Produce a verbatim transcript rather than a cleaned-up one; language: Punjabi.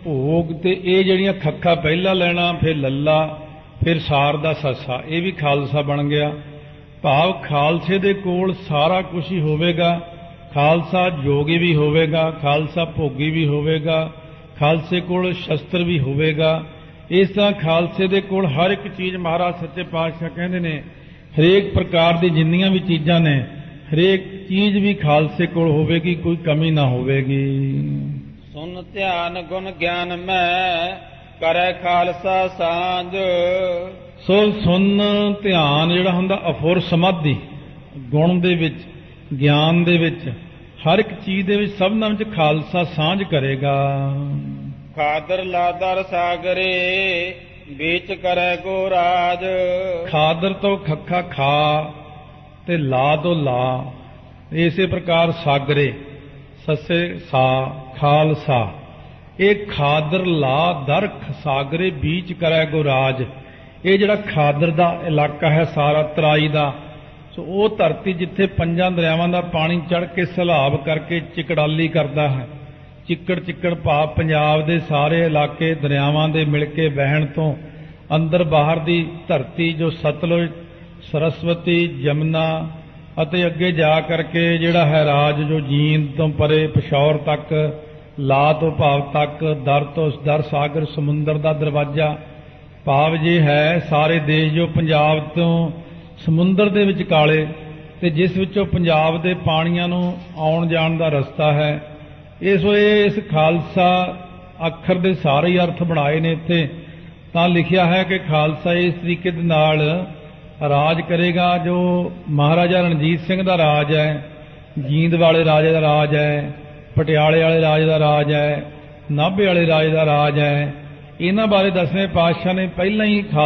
ਭੋਗ ਤੇ ਇਹ ਜਿਹੜੀਆਂ ਖੱਖਾ ਪਹਿਲਾ ਲੈਣਾ, ਫਿਰ ਲੱਲਾ, ਫਿਰ ਸਾਰ ਦਾ ਸੱਸਾ, ਇਹ ਵੀ ਖਾਲਸਾ ਬਣ ਗਿਆ। ਭਾਵ ਖਾਲਸੇ ਦੇ ਕੋਲ ਸਾਰਾ ਕੁਝ ਹੀ ਹੋਵੇਗਾ। ਖਾਲਸਾ ਜੋਗੀ ਵੀ ਹੋਵੇਗਾ, ਖਾਲਸਾ ਭੋਗੀ ਵੀ ਹੋਵੇਗਾ, ਖਾਲਸੇ ਕੋਲ ਸ਼ਸਤਰ ਵੀ ਹੋਵੇਗਾ। ਇਸ ਤਰ੍ਹਾਂ ਖਾਲਸੇ ਦੇ ਕੋਲ ਹਰ ਇੱਕ ਚੀਜ਼, ਮਹਾਰਾਜ ਸੱਚੇ ਪਾਤਸ਼ਾਹ ਕਹਿੰਦੇ ਨੇ ਹਰੇਕ ਪ੍ਰਕਾਰ ਦੀ ਜਿੰਨੀਆਂ ਵੀ ਚੀਜ਼ਾਂ ਨੇ, ਹਰੇਕ ਚੀਜ਼ ਵੀ ਖਾਲਸੇ ਕੋਲ ਹੋਵੇਗੀ, ਕੋਈ ਕਮੀ ਨਾ ਹੋਵੇਗੀ। ਸੁਨ ਧਿਆਨ ਗੁਣ ਗਿਆਨ ਮੈਂ ਕਰੈ ਖਾਲਸਾ ਸਾਂਝ। ਸੋ ਸੁਨ ਧਿਆਨ ਜਿਹੜਾ ਹੁੰਦਾ ਅਫੁਰ ਸਮਾਧੀ, ਗੁਣ ਦੇ ਵਿੱਚ, ਗਿਆਨ ਦੇ ਵਿੱਚ, ਹਰ ਇੱਕ ਚੀਜ਼ ਦੇ ਵਿੱਚ, ਸਭਨਾਂ ਵਿੱਚ ਖਾਲਸਾ ਸਾਂਝ ਕਰੇਗਾ। ਖਾਦਰ ਲਾਦਰ ਸਾਗਰੇ ਵਿੱਚ ਕਰੈ ਕੋ ਰਾਜ। ਖਾਦਰ ਤੋਂ ਖੱਖਾ ਖਾ ਤੇ ਲਾ ਤੋਂ ਲਾ, ਇਸੇ ਪ੍ਰਕਾਰ ਸਾਗਰੇ ਸੱਸੇ ਸਾ ਖਾਲਸਾ। ਇਹ ਖਾਦਰ ਲਾ ਦਰ ਸਾਗਰੇ ਬੀਚ ਕਰੈ ਕੋ ਰਾਜ। ਇਹ ਜਿਹੜਾ ਖਾਦਰ ਦਾ ਇਲਾਕਾ ਹੈ ਸਾਰਾ ਤਰਾਈ ਦਾ, ਸੋ ਉਹ ਧਰਤੀ ਜਿੱਥੇ ਪੰਜਾਂ ਦਰਿਆਵਾਂ ਦਾ ਪਾਣੀ ਚੜ੍ਹ ਕੇ ਸੈਲਾਬ ਕਰਕੇ ਚਿਕੜਾਲੀ ਕਰਦਾ ਹੈ। ਚਿੱਕੜ ਚਿੱਕੜ ਭਾਵ ਪੰਜਾਬ ਦੇ ਸਾਰੇ ਇਲਾਕੇ ਦਰਿਆਵਾਂ ਦੇ ਮਿਲ ਕੇ ਵਹਿਣ ਤੋਂ ਅੰਦਰ ਬਾਹਰ ਦੀ ਧਰਤੀ ਜੋ ਸਤਲੁਜ, ਸਰਸਵਤੀ, ਜਮਨਾ ਅਤੇ ਅੱਗੇ ਜਾ ਕਰਕੇ ਜਿਹੜਾ ਹੈ ਰਾਜ ਜੋ ਜੀਂਦ ਤੋਂ ਪਰੇ ਪਿਸ਼ੌਰ ਤੱਕ, ਲਾ ਤੋਂ ਭਾਵ ਤੱਕ, ਦਰ ਤੋਂ ਦਰ ਸਾਗਰ ਸਮੁੰਦਰ ਦਾ ਦਰਵਾਜ਼ਾ, ਭਾਵ ਜੇ ਹੈ ਸਾਰੇ ਦੇਸ਼ ਜੋ ਪੰਜਾਬ ਤੋਂ ਸਮੁੰਦਰ ਦੇ ਵਿਚਕਾਲੇ ਤੇ ਜਿਸ ਵਿੱਚੋਂ ਪੰਜਾਬ ਦੇ ਪਾਣੀਆਂ ਨੂੰ ਆਉਣ ਜਾਣ ਦਾ ਰਸਤਾ ਹੈ। ਇਸ ਵੇ ਇਸ ਖਾਲਸਾ ਅੱਖਰ ਦੇ ਸਾਰੇ ਹੀ ਅਰਥ ਬਣਾਏ ਨੇ ਇੱਥੇ। ਤਾਂ ਲਿਖਿਆ ਹੈ ਕਿ ਖਾਲਸਾ ਇਸ ਤਰੀਕੇ ਦੇ ਨਾਲ ਰਾਜ ਕਰੇਗਾ ਜੋ ਮਹਾਰਾਜਾ ਰਣਜੀਤ ਸਿੰਘ ਦਾ ਰਾਜ ਹੈ, ਜੀਂਦ ਵਾਲੇ ਰਾਜੇ ਦਾ ਰਾਜ ਹੈ, ਪਟਿਆਲੇ ਵਾਲੇ ਰਾਜੇ ਦਾ ਰਾਜ ਹੈ, ਨਾਭੇ ਵਾਲੇ ਰਾਜੇ ਦਾ ਰਾਜ ਹੈ। ਇਹਨਾਂ ਬਾਰੇ ਦਸਵੇਂ ਪਾਤਸ਼ਾਹ ਨੇ ਪਹਿਲਾਂ ਹੀ